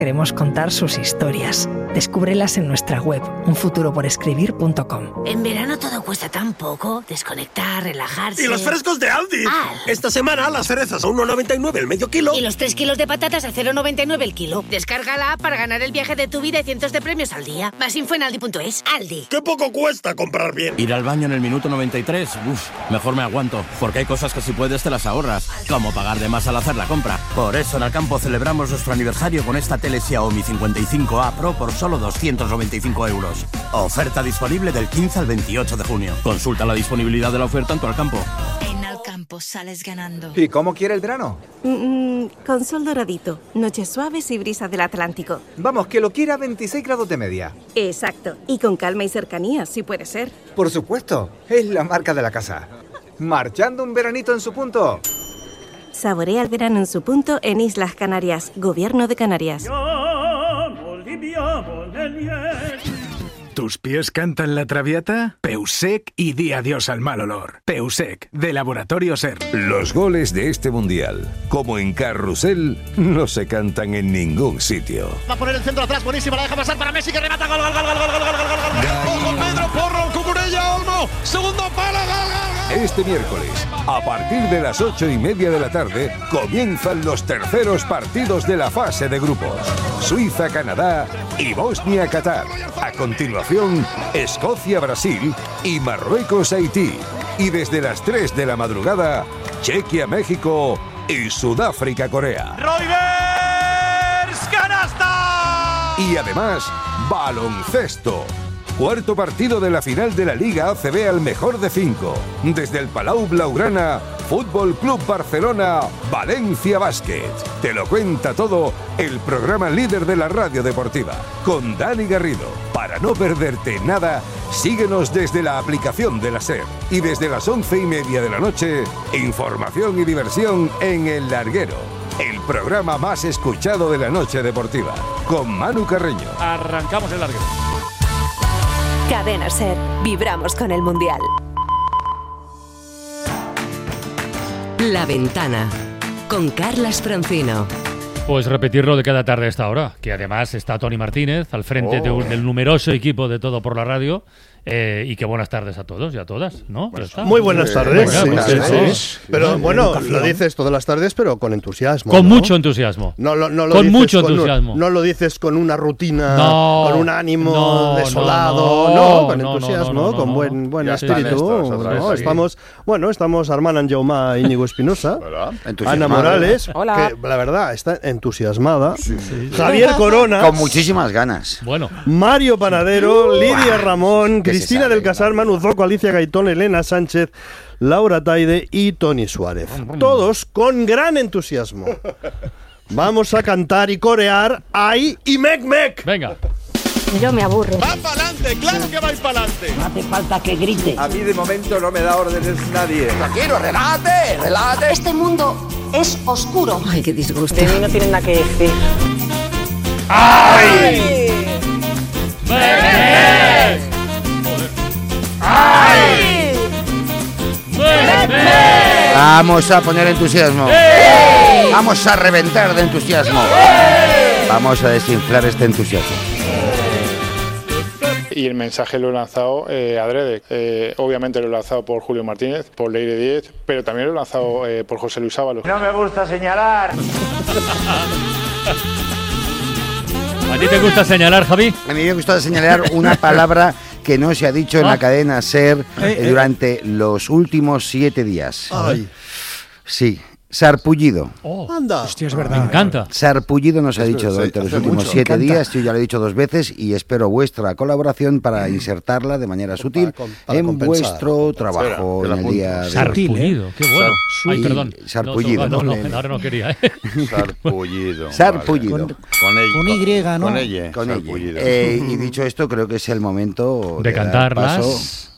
Queremos contar sus historias. Descúbrelas en nuestra web, unfuturoporescribir.com. En verano todo cuesta tan poco. Desconectar, relajarse... ¡Y los frescos de Aldi! Esta semana las cerezas a 1,99 el medio kilo. Y los 3 kilos de patatas a 0,99 el kilo. Descarga la app para ganar el viaje de tu vida y cientos de premios al día. Más info en aldi.es. Aldi. ¡Qué poco cuesta comprar bien! Ir al baño en el minuto 93. Mejor me aguanto. Porque hay cosas que si puedes te las ahorras. Como pagar de más al hacer la compra. Por eso en Alcampo celebramos nuestro aniversario con esta tele Xiaomi 55A Pro por solo 295 euros. Oferta disponible del 15 al 28 de junio. Consulta la disponibilidad de la oferta en tu Alcampo. En Alcampo sales ganando. ¿Y cómo quiere el verano? Con sol doradito, noches suaves y brisas del Atlántico. Vamos, que lo quiera a 26 grados de media. Exacto, y con calma y cercanía, si puede ser. Por supuesto, es la marca de la casa. Marchando un veranito en su punto. Saborea el verano en su punto en Islas Canarias, Gobierno de Canarias. ¿Tus pies cantan la traviata? Peusec y di adiós al mal olor. Peusec, de Laboratorio Ser. Los goles de este mundial, como en Carrusel, no se cantan en ningún sitio. Va a poner el centro atrás, buenísima, la deja pasar para Messi que remata, gol, gol, gol, gol, gol, gol, gol, gol, gol. ¡Ojo, Pedro Porro, Cucurella, Olmo! ¡Segundo palo, gol, gol! Este miércoles, a partir de las 8:30 de la tarde, comienzan los terceros partidos de la fase de grupos. Suiza, Canadá y Bosnia, Qatar. A continuación, Escocia, Brasil y Marruecos, Haití. Y desde las 3 de la madrugada, Chequia, México y Sudáfrica, Corea. ¡Roibers, canasta! Y además, baloncesto. Cuarto partido de la final de la Liga ACB al mejor de 5. Desde el Palau Blaugrana, Fútbol Club Barcelona, Valencia Básquet. Te lo cuenta todo el programa líder de la radio deportiva, con Dani Garrido. Para no perderte nada, síguenos desde la aplicación de la SER. Y desde las 11:30 de la noche, información y diversión en El Larguero. El programa más escuchado de la noche deportiva, con Manu Carreño. Arrancamos El Larguero. Cadena Ser, vibramos con el Mundial. La Ventana, con Carlas Francino. Pues repetirlo de cada tarde a esta hora, que además está Tony Martínez al frente del numeroso equipo de Todo por la Radio. Y qué buenas tardes a todos y a todas, ¿no? Muy buenas tardes. Venga, sí. Pero bueno, lo dices todas las tardes, pero con entusiasmo. Con mucho entusiasmo. No lo con dices mucho entusiasmo. No lo dices con una rutina, con un ánimo desolado, con entusiasmo, con buen espíritu. Estamos Armand Anjaumá, Íñigo Espinosa, Ana Morales, que la verdad está entusiasmada. Javier Corona. Con muchísimas ganas. Bueno. Mario Panadero, Lidia Ramón, Cristina del Casal, Manu Zoco, Alicia Gaitón, Elena Sánchez, Laura Taide y Tony Suárez. Todos con gran entusiasmo. Vamos a cantar y corear ¡Ay! Y Mec Mec. Venga. Yo me aburro. ¡Va para adelante! ¡Claro que vais para adelante! No hace falta que grite. A mí de momento no me da órdenes nadie. Tranquilo, relájate. Este mundo es oscuro. Ay, qué disgusto. De mí no tienen nada que decir. ¡Ay! ¡Mec! ¡Ay! Vamos a poner entusiasmo. Vamos a reventar de entusiasmo. Vamos a desinflar este entusiasmo. Y el mensaje lo he lanzado adrede. Obviamente lo he lanzado por Julio Martínez, por Leire 10, pero también lo he lanzado por José Luis Ábalos. No me gusta señalar. ¿A ti te gusta señalar, Javi? A mí me gusta señalar una palabra que no se ha dicho en la cadena SER durante los últimos 7 días. Ay. Sí, sarpullido. Anda. Hostia, es verdad. Me encanta. Sarpullido nos ha dicho durante los últimos 7 días. Yo ya lo he dicho 2 veces y espero vuestra colaboración para insertarla de manera sutil en vuestro trabajo en el día de hoy. Sarpullido, qué bueno. Ay, perdón. Sarpullido. Ahora no quería. Sarpullido. Sarpullido. Con Y, ¿no? Con ella. Y dicho esto, creo que es el momento de cantarlas.